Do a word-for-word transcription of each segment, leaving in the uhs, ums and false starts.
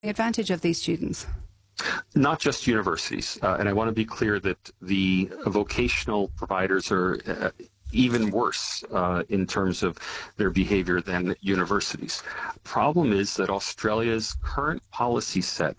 The advantage of these students? Not just universities. Uh, and I want to be clear that the vocational providers are uh, even worse uh, in terms of their behavior than universities. Problem is that Australia's current policy set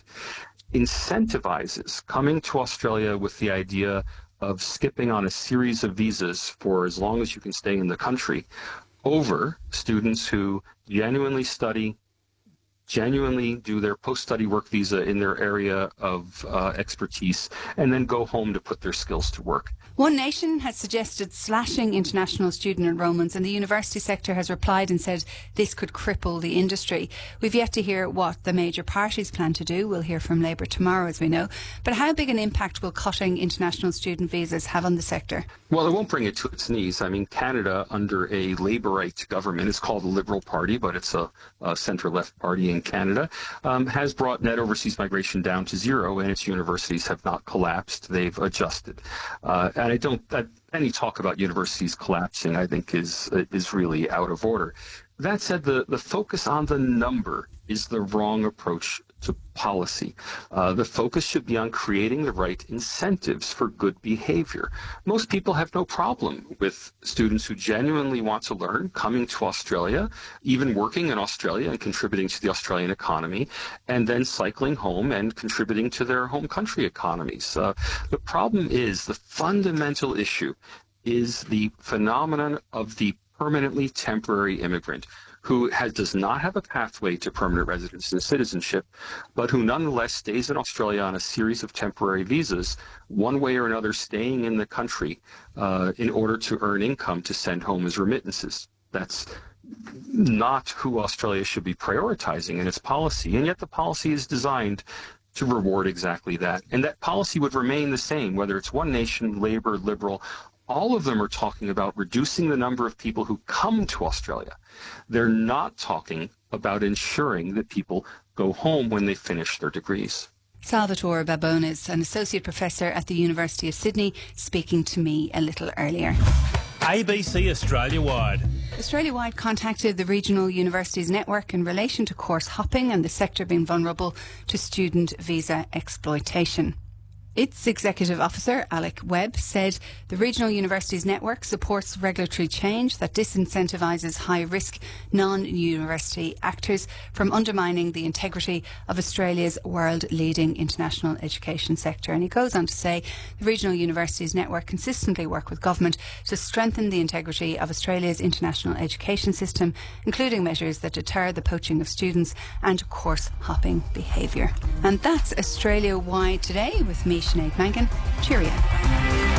incentivizes coming to Australia with the idea of skipping on a series of visas for as long as you can stay in the country over students who genuinely study, genuinely do their post-study work visa in their area of uh, expertise, and then go home to put their skills to work. One Nation has suggested slashing international student enrolments, and the university sector has replied and said this could cripple the industry. We've yet to hear what the major parties plan to do. We'll hear from Labour tomorrow, as we know. But how big an impact will cutting international student visas have on the sector? Well, it won't bring it to its knees. I mean, Canada, under a Labourite government, it's called the Liberal Party, but it's a, a centre-left party in Canada, um, has brought net overseas migration down to zero, and its universities have not collapsed. They've adjusted. Uh, and I don't, uh, any talk about universities collapsing, I think, is is really out of order. That said, the, the focus on the number is the wrong approach to policy. Uh, the focus should be on creating the right incentives for good behavior. Most people have no problem with students who genuinely want to learn coming to Australia, even working in Australia and contributing to the Australian economy, and then cycling home and contributing to their home country economies. Uh, the problem is, the fundamental issue is the phenomenon of the permanently temporary immigrant who has, does not have a pathway to permanent residence and citizenship, but who nonetheless stays in Australia on a series of temporary visas, one way or another staying in the country uh, in order to earn income to send home as remittances. That's not who Australia should be prioritizing in its policy, and yet the policy is designed to reward exactly that. And that policy would remain the same, whether it's One Nation, Labour, Liberal. All of them are talking about reducing the number of people who come to Australia. They're not talking about ensuring that people go home when they finish their degrees. Salvatore Babones, an associate professor at the University of Sydney, speaking to me a little earlier. A B C Australia-wide. Australia-wide contacted the Regional Universities Network in relation to course hopping and the sector being vulnerable to student visa exploitation. Its executive officer, Alec Webb, said the Regional Universities Network supports regulatory change that disincentivises high-risk non-university actors from undermining the integrity of Australia's world-leading international education sector. And he goes on to say the Regional Universities Network consistently work with government to strengthen the integrity of Australia's international education system, including measures that deter the poaching of students and course-hopping behaviour. And that's Australia-wide today with me, Sinead Mangan. Cheerio.